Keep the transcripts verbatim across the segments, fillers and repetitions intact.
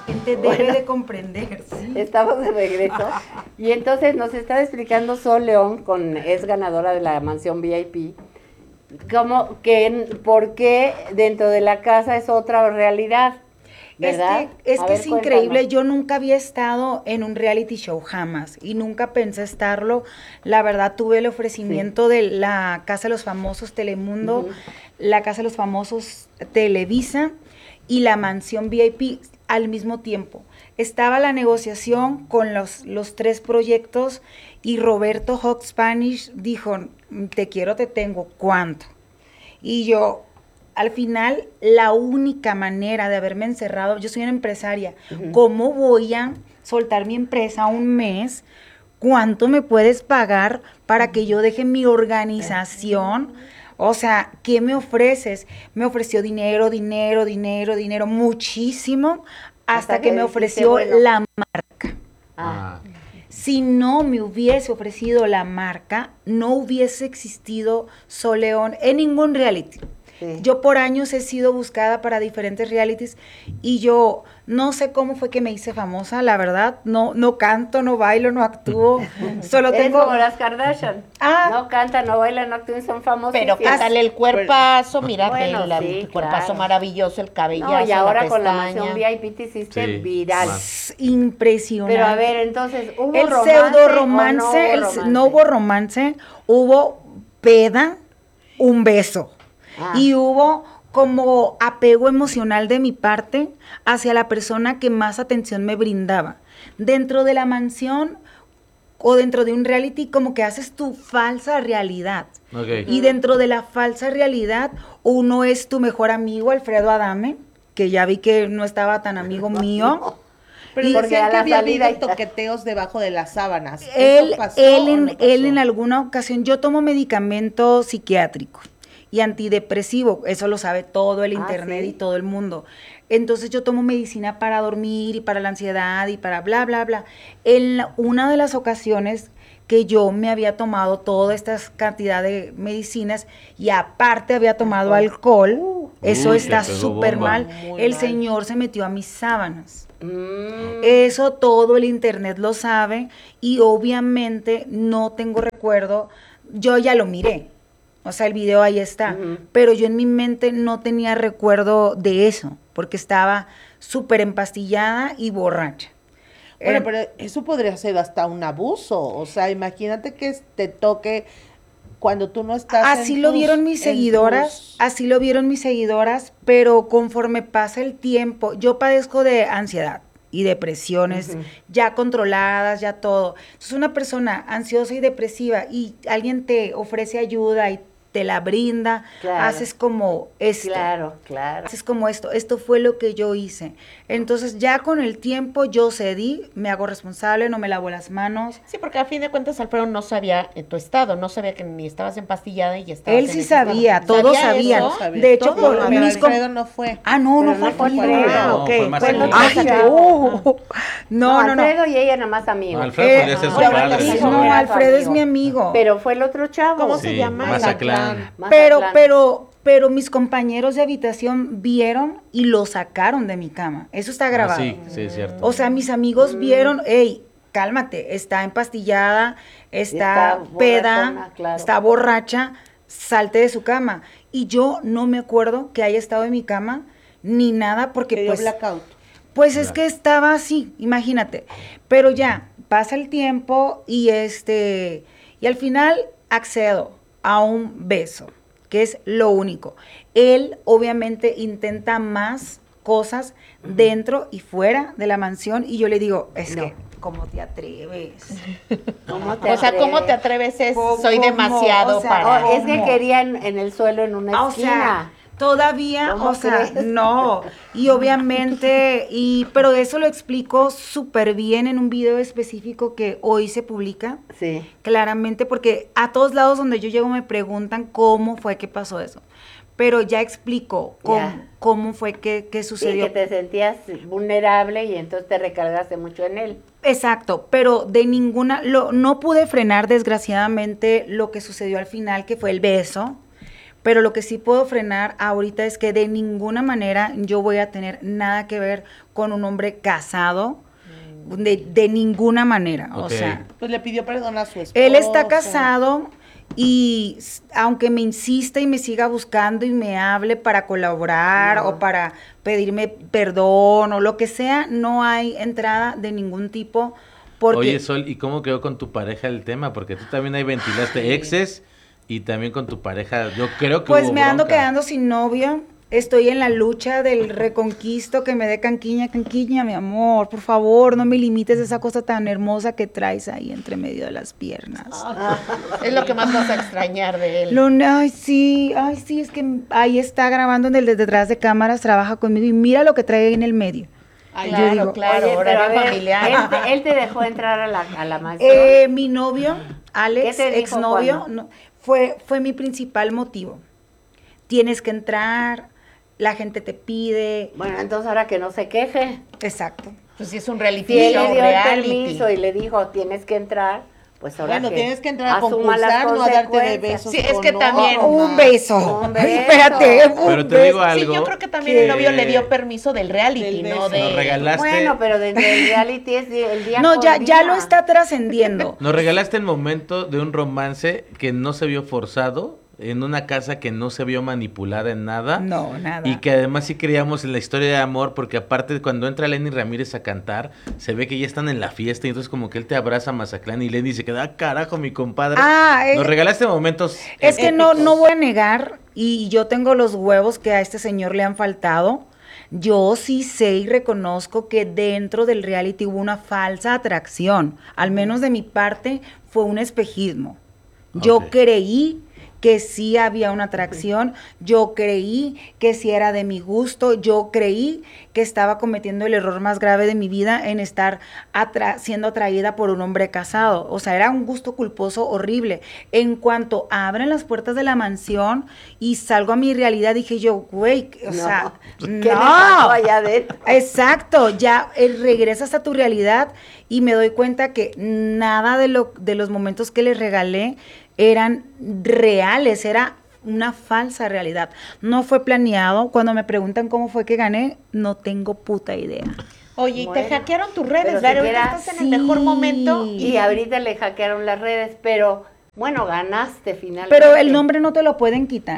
gente debe bueno, de comprender, ¿sí? Estamos de regreso. Y entonces nos está explicando Sol León, con, es ganadora de la mansión V I P, cómo, que, por qué dentro de la casa es otra realidad, ¿verdad? Es que es, que ver, es increíble, yo nunca había estado en un reality show, jamás, y nunca pensé estarlo. La verdad, tuve el ofrecimiento sí. de la Casa de los Famosos Telemundo, uh-huh. la Casa de los Famosos Televisa y la mansión V I P al mismo tiempo. Estaba la negociación con los, los tres proyectos y Roberto Hot Spanish dijo, te quiero, te tengo, ¿cuánto? Y yo, al final, la única manera de haberme encerrado, yo soy una empresaria, uh-huh. ¿cómo voy a soltar mi empresa un mes? ¿Cuánto me puedes pagar para que yo deje mi organización? O sea, ¿qué me ofreces? Me ofreció dinero, dinero, dinero, dinero, muchísimo, hasta, hasta que, que me ofreció bueno. la marca. Ah. Si no me hubiese ofrecido la marca, no hubiese existido Sol León en ningún reality. Sí. Yo por años he sido buscada para diferentes realities y yo no sé cómo fue que me hice famosa, la verdad, no no canto, no bailo, no actúo, solo Eres tengo... como las Kardashian, ah, no canta, no baila, no actúa, son famosas. Pero cántale el cuerpazo, mira bueno, que la, sí, el cuerpazo claro. maravilloso, el cabellazo, no, y ahora la con la mansión V I P te hiciste sí, viral. Más. Impresionante. Pero a ver, entonces, ¿hubo el romance pseudo romance, no hubo el romance? no hubo romance, hubo peda, un beso, ah. y hubo como apego emocional de mi parte hacia la persona que más atención me brindaba. Dentro de la mansión o dentro de un reality, como que haces tu falsa realidad. Okay. Y dentro de la falsa realidad, uno es tu mejor amigo, Alfredo Adame, que ya vi que no estaba tan amigo mío. Pero y decían que había habido toqueteos debajo de las sábanas. Él, ¿Eso pasó él, en, o no pasó? él en alguna ocasión, yo tomo medicamento psiquiátrico y antidepresivo, eso lo sabe todo el internet ah, ¿sí? y todo el mundo. Entonces yo tomo medicina para dormir y para la ansiedad y para bla, bla, bla. En una de las ocasiones que yo me había tomado toda esta cantidad de medicinas y aparte había tomado alcohol, uh, eso uy, está súper mal, Muy el mal. señor se metió a mis sábanas. Mm. Eso todo el internet lo sabe y obviamente no tengo recuerdo, yo ya lo miré. O sea, el video ahí está, uh-huh. pero yo en mi mente no tenía recuerdo de eso, porque estaba súper empastillada y borracha. Bueno, eh, pero eso podría ser hasta un abuso, o sea, imagínate que te toque cuando tú no estás Así en lo tus, vieron mis seguidoras, tus... así lo vieron mis seguidoras, pero conforme pasa el tiempo, yo padezco de ansiedad y depresiones uh-huh. ya controladas, ya todo. Entonces, una persona ansiosa y depresiva y alguien te ofrece ayuda y te la brinda, claro. haces como esto. Claro, claro. Haces como esto, esto fue lo que yo hice. Entonces ya con el tiempo yo cedí, me hago responsable, no me lavo las manos. Sí, porque a fin de cuentas Alfredo no sabía en tu estado, no sabía que ni estabas empastillada y ya estabas Él sí sabía, estado. todos ¿Sabía sabían. Sabía. De hecho, todo, por mis Alfredo no fue. Ah, no, no, no fue Alfredo. Ah, ok. Fue Marcelo. Ah, no. No, no, no. Alfredo y ella nada más amigos. No, Alfredo eh, podía ser su bueno, padre. No, Alfredo es mi amigo. Pero fue el otro chavo. ¿Cómo sí, se llama? Mazatlán. Pero, pero, pero mis compañeros de habitación vieron y lo sacaron de mi cama. Eso está grabado. Ah, sí, sí, es cierto. O sea, mis amigos mm. vieron, hey, cálmate, está empastillada, está, está peda, borrachona, claro. está borracha, salte de su cama. Y yo no me acuerdo que haya estado en mi cama ni nada porque pues... blackout. Pues es que estaba así, imagínate. Pero ya, pasa el tiempo y este, y al final accedo a un beso, que es lo único. Él obviamente intenta más cosas dentro y fuera de la mansión y yo le digo, es no. que, ¿cómo te atreves? ¿Cómo te o sea, ¿cómo te atreves? Es, soy demasiado o sea, para... Oh, es que querían en el suelo en una o esquina. Sea, todavía, o sea, crees? no, y obviamente, y pero eso lo explico súper bien en un video específico que hoy se publica, sí. claramente, porque a todos lados donde yo llego me preguntan cómo fue que pasó eso, pero ya explico cómo, yeah. cómo fue que, que sucedió. Sí, que te sentías vulnerable y entonces te recargaste mucho en él. Exacto, pero de ninguna, lo, no pude frenar desgraciadamente lo que sucedió al final, que fue el beso, pero lo que sí puedo frenar ahorita es que de ninguna manera yo voy a tener nada que ver con un hombre casado, de, de ninguna manera, o Ok. sea, Pues le pidió perdón a su esposo. él está casado y s- aunque me insista y me siga buscando y me hable para colaborar No. o para pedirme perdón o lo que sea, no hay entrada de ningún tipo porque Oye, Sol, ¿y cómo quedó con tu pareja el tema? Porque tú también ahí ventilaste exes y también con tu pareja, yo creo que pues hubo me ando bronca. quedando sin novio. Estoy en la lucha del reconquisto, que me dé canquiña, canquiña, mi amor. Por favor, no me limites esa cosa tan hermosa que traes ahí entre medio de las piernas. Es lo que más vas a extrañar de él. Lo, ay, sí, ay, sí, es que ahí está grabando en el de detrás de cámaras, trabaja conmigo y mira lo que trae ahí en el medio. Ay, yo claro, digo, claro, Oye, pero a horario ver, familiar. Él te, él te dejó entrar a la, a la mansión. Eh, mi novio, Alex, ¿Qué te dijo exnovio, cuando? no, fue, fue mi principal motivo. Tienes que entrar, la gente te pide, Bueno, entonces ahora que no se queje. exacto. Pues si es un reality Si él show, le dio el reality. permiso y le dijo, tienes que entrar, pues ahora Bueno, que tienes que entrar a asuma las concursar, no a darte de consecuencias. besos. Sí, es con que también- otro, Un ma. beso. Un beso. Espérate, un Pero te beso. digo algo. Sí, yo creo que también que el novio le dio permiso del reality, Del no beso. de... Nos regalaste, Bueno, pero dentro del reality es di- el día No, con ya, ya día. lo está trascendiendo. nos regalaste el momento de un romance que no se vio forzado, en una casa que no se vio manipulada en nada. No, nada. Y que además sí creíamos en la historia de amor, porque aparte cuando entra Lenny Ramírez a cantar, se ve que ya están en la fiesta y entonces como que él te abraza a Mazatlán y Lenny se queda, ah, carajo, mi compadre. Ah, Nos eh, regalaste momentos Es que no, épicos. no voy a negar, y yo tengo los huevos que a este señor le han faltado. Yo sí sé y reconozco que dentro del reality hubo una falsa atracción. Al menos de mi parte fue un espejismo. Yo Ok. creí que sí había una atracción, yo creí que sí era de mi gusto, yo creí que estaba cometiendo el error más grave de mi vida en estar atra- siendo atraída por un hombre casado. O sea, era un gusto culposo horrible. En cuanto abren las puertas de la mansión y salgo a mi realidad, dije yo, güey, o No, sea, ¿qué no. le pasó allá adentro? Exacto, ya eh, regresas a tu realidad y me doy cuenta que nada de, lo, de los momentos que les regalé eran reales, era una falsa realidad. No fue planeado. Cuando me preguntan cómo fue que gané, no tengo puta idea. Oye, y Bueno, te hackearon tus redes, pero ¿verdad? siquiera- Ahorita estás en el mejor sí. momento. Y ahorita le hackearon las redes, pero bueno, ganaste finalmente. Pero el nombre no te lo pueden quitar.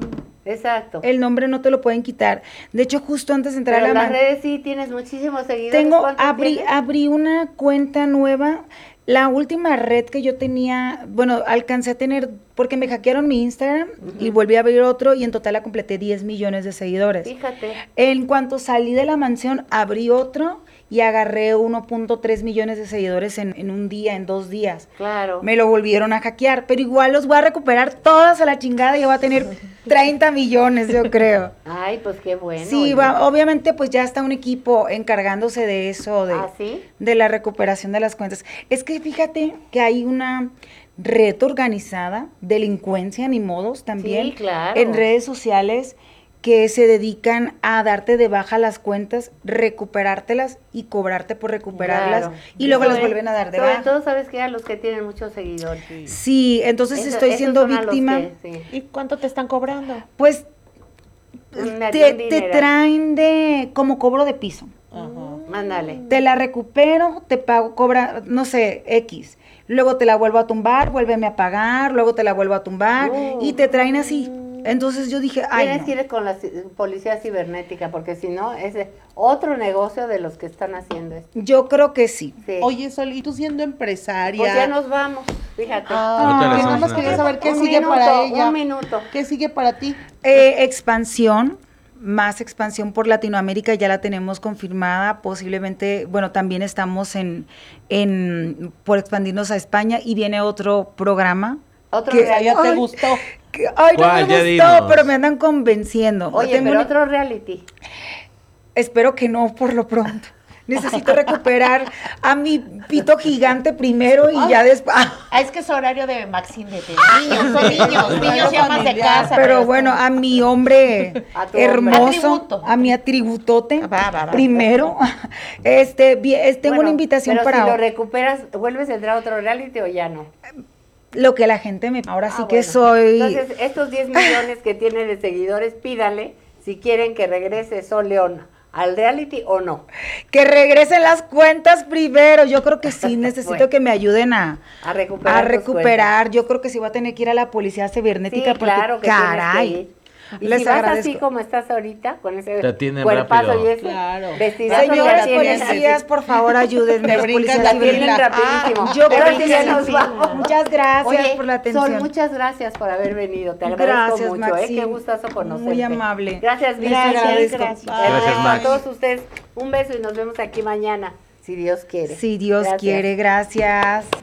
Exacto. El nombre no te lo pueden quitar. De hecho, justo antes de entrar Pero a la las man- redes sí tienes muchísimos seguidores. Tengo, ¿Cuántos abrí, tienes? abrí una cuenta nueva. La última red que yo tenía, bueno, alcancé a tener, porque me hackearon mi Instagram y volví a abrir otro y en total la completé diez millones de seguidores. Fíjate. En cuanto salí de la mansión, abrí otro y agarré uno punto tres millones de seguidores en, en un día, en dos días. Claro. Me lo volvieron a hackear, pero igual los voy a recuperar todas a la chingada y yo voy a tener treinta millones, yo creo. Ay, pues qué bueno. Sí, oye. va, obviamente pues ya está un equipo encargándose de eso, de, ¿Ah, sí? de la recuperación de las cuentas. Es que fíjate que hay una red organizada, delincuencia ni modos también, Sí, claro. en redes sociales que se dedican a darte de baja las cuentas, recuperártelas y cobrarte por recuperarlas Claro. y luego Sobre- las vuelven a dar de Sobre baja. todo, ¿sabes qué? A los que tienen muchos seguidores. Sí, entonces Eso- estoy esos siendo son a los víctima. que- sí. ¿Y cuánto te están cobrando? Pues Una- te, un te dineral. traen de como cobro de piso. Ajá. Mándale. Te la recupero, te pago, cobra, no sé, X. Luego te la vuelvo a tumbar, vuélveme a pagar, luego te la vuelvo a tumbar No. y te traen así. Entonces yo dije, ay, Tienes no. que ir con la ci- policía cibernética, porque si no, es de- otro negocio de los que están haciendo esto. Yo creo que sí. Sí. Oye, Sol, y tú siendo empresaria. pues ya nos vamos, fíjate. Ah, Ahorita le que hacemos nada más una quería pausa. saber qué Un sigue minuto, para ella. un minuto. ¿Qué sigue para ti? Eh, expansión, más expansión por Latinoamérica, ya la tenemos confirmada, posiblemente, bueno, también estamos en, en por expandirnos a España y viene otro programa. Otro que- O sea, ya te Ay, gustó. que- ay, no ¿Cuál? me Ya gustó, dinos. pero me andan convenciendo. Oye, Tengo pero una- otro reality. Espero que no por lo pronto. Necesito recuperar a mi pito gigante primero y ya después. Ah, es que es horario de Maxine de de niños, son niños, niños ya más de familiar. casa. Pero bueno, a mi hombre A tu hombre. hermoso, Atributo. a mi atributote, Va, va, va. primero. Este, vi- es- tengo Bueno, una invitación pero para si lo hoy. recuperas, ¿vuelves a entrar a otro reality o ya no? lo que la gente me... Ahora sí Ah, que bueno. soy... Entonces, estos diez millones que tiene de seguidores, pídale si quieren que regrese Sol León al reality o no. Que regresen las cuentas primero. Yo creo que sí, necesito Bueno. que me ayuden a, A recuperar. a tus recuperar. Yo creo que sí voy a tener que ir a la policía cuentas. cibernética Sí, porque, claro que caray. tienes que ir. Y Les si vas así agradezco. como estás ahorita, con ese Te atienden cuerpazo rápido. y ese Claro. vestidazo, Señores ya tienes- policías, por favor, ayúdenme. Te los brincas policías la la tienen fila. rapidísimo. Ah, yo Pero creo sí que ya sí. nos vamos. Muchas gracias Oye, por la atención. Sol, muchas gracias por haber venido. Te agradezco Gracias, mucho, ¿eh? Maxi. Qué gustazo conocerte. Muy amable. Gracias, Vicky. Gracias, Gracias, gracias. Gracias, A Max. todos ustedes, un beso y nos vemos aquí mañana, si Dios quiere. Si Dios Gracias. quiere, gracias.